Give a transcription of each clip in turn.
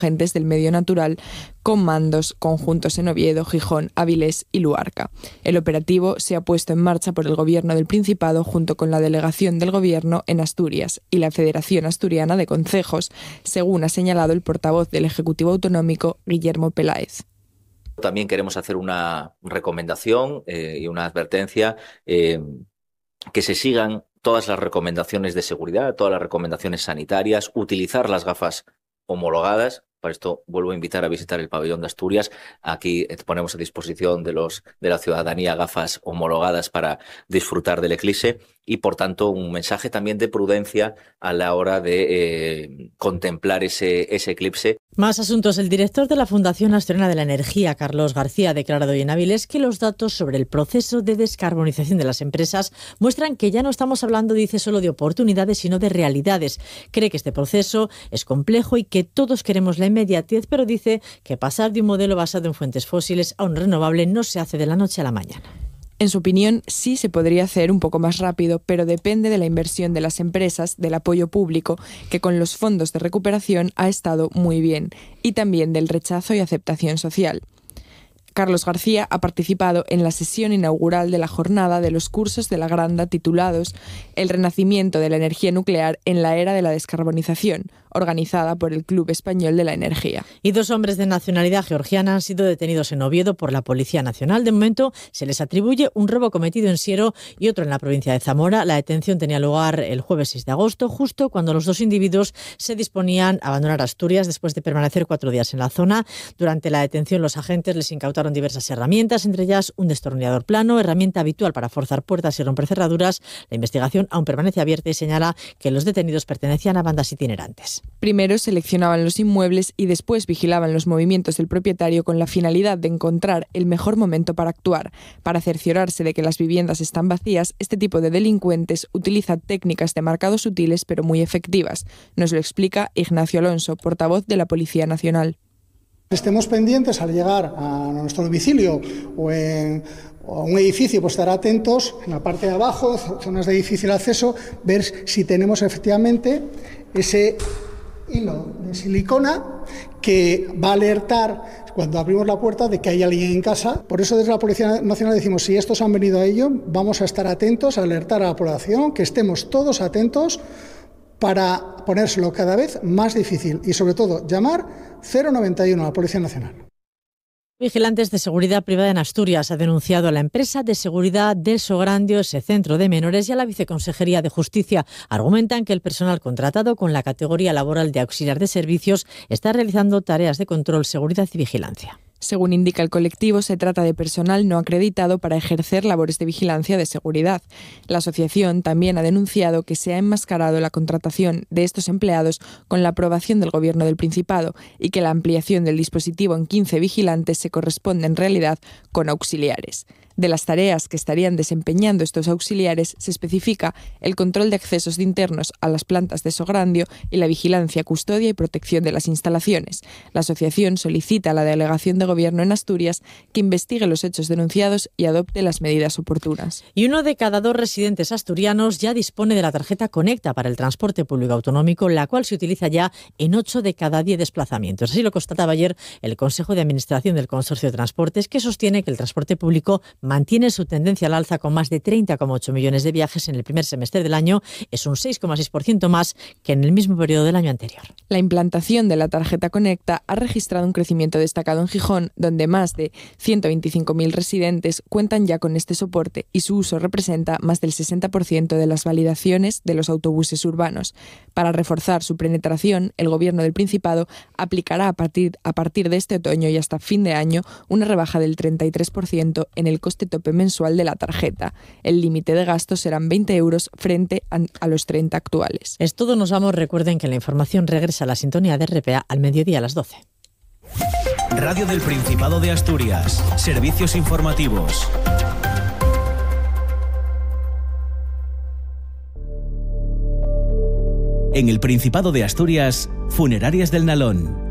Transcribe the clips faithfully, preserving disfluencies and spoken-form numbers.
agentes del medio natural con mandos conjuntos en Oviedo, Gijón, Avilés y Luarca. El operativo se ha puesto en marcha por el Gobierno del Principado junto con la Delegación del Gobierno en Asturias y la Federación Asturiana de Concejos, según ha señalado el portavoz del Ejecutivo Autonómico, Guillermo Peláez. También queremos hacer una recomendación eh, y una advertencia eh, que se sigan todas las recomendaciones de seguridad, todas las recomendaciones sanitarias, utilizar las gafas homologadas. Para esto vuelvo a invitar a visitar el pabellón de Asturias. Aquí ponemos a disposición de, los, de la ciudadanía gafas homologadas para disfrutar del eclipse y, por tanto, un mensaje también de prudencia a la hora de eh, contemplar ese, ese eclipse. Más asuntos. El director de la Fundación Asturiana de la Energía, Carlos García, ha declarado hoy en Avilés que los datos sobre el proceso de descarbonización de las empresas muestran que ya no estamos hablando, dice, solo de oportunidades, sino de realidades. Cree que este proceso es complejo y que todos queremos la inmediatez, pero dice que pasar de un modelo basado en fuentes fósiles a un renovable no se hace de la noche a la mañana. En su opinión, sí se podría hacer un poco más rápido, pero depende de la inversión de las empresas, del apoyo público, que con los fondos de recuperación ha estado muy bien, y también del rechazo y aceptación social. Carlos García ha participado en la sesión inaugural de la jornada de los cursos de la Granda titulados El renacimiento de la energía nuclear en la era de la descarbonización, organizada por el Club Español de la Energía. Y dos hombres de nacionalidad georgiana han sido detenidos en Oviedo por la Policía Nacional. De momento se les atribuye un robo cometido en Siero y otro en la provincia de Zamora. La detención tenía lugar el jueves seis de agosto, justo cuando los dos individuos se disponían a abandonar Asturias después de permanecer cuatro días en la zona. Durante la detención los agentes les incautaron diversas herramientas, entre ellas un destornillador plano, herramienta habitual para forzar puertas y romper cerraduras. La investigación aún permanece abierta y señala que los detenidos pertenecían a bandas itinerantes. Primero seleccionaban los inmuebles y después vigilaban los movimientos del propietario con la finalidad de encontrar el mejor momento para actuar. Para cerciorarse de que las viviendas están vacías, este tipo de delincuentes utiliza técnicas de marcado sutiles pero muy efectivas. Nos lo explica Ignacio Alonso, portavoz de la Policía Nacional. Estemos pendientes al llegar a nuestro domicilio o en o a un edificio, pues estar atentos en la parte de abajo, zonas de difícil acceso, ver si tenemos efectivamente ese hilo de silicona que va a alertar cuando abrimos la puerta de que hay alguien en casa. Por eso desde la Policía Nacional decimos, si estos han venido a ello, vamos a estar atentos, a alertar a la población, que estemos todos atentos para ponérselo cada vez más difícil y sobre todo llamar cero noventa y uno a la Policía Nacional. Vigilantes de seguridad privada en Asturias ha denunciado a la empresa de seguridad del Sograndio, ese centro de menores, y a la Viceconsejería de Justicia. Argumentan que el personal contratado con la categoría laboral de auxiliar de servicios está realizando tareas de control, seguridad y vigilancia. Según indica el colectivo, se trata de personal no acreditado para ejercer labores de vigilancia de seguridad. La asociación también ha denunciado que se ha enmascarado la contratación de estos empleados con la aprobación del Gobierno del Principado y que la ampliación del dispositivo en quince vigilantes se corresponde en realidad con auxiliares. De las tareas que estarían desempeñando estos auxiliares se especifica el control de accesos de internos a las plantas de Sograndio y la vigilancia, custodia y protección de las instalaciones. La asociación solicita a la Delegación de Gobierno en Asturias que investigue los hechos denunciados y adopte las medidas oportunas. Y uno de cada dos residentes asturianos ya dispone de la tarjeta Conecta para el transporte público autonómico, la cual se utiliza ya en ocho de cada diez desplazamientos. Así lo constataba ayer el Consejo de Administración del Consorcio de Transportes, que sostiene que el transporte público mantiene su tendencia al alza con más de treinta coma ocho millones de viajes en el primer semestre del año. Es un seis coma seis por ciento más que en el mismo periodo del año anterior. La implantación de la tarjeta Conecta ha registrado un crecimiento destacado en Gijón, donde más de ciento veinticinco mil residentes cuentan ya con este soporte y su uso representa más del sesenta por ciento de las validaciones de los autobuses urbanos. Para reforzar su penetración, el Gobierno del Principado aplicará a partir, a partir de este otoño y hasta fin de año una rebaja del treinta y tres por ciento en el coste tope mensual de la tarjeta. El límite de gasto serán veinte euros frente a, a los treinta actuales. Es todo, nos vamos. Recuerden que la información regresa a la sintonía de R P A al mediodía a las doce. Radio del Principado de Asturias. Servicios informativos. En el Principado de Asturias, Funerarias del Nalón.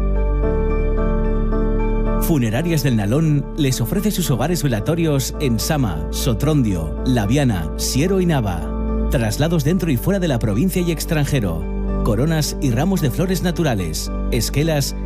Funerarias del Nalón les ofrece sus hogares velatorios en Sama, Sotrondio, Laviana, Siero y Nava. Traslados dentro y fuera de la provincia y extranjero. Coronas y ramos de flores naturales, esquelas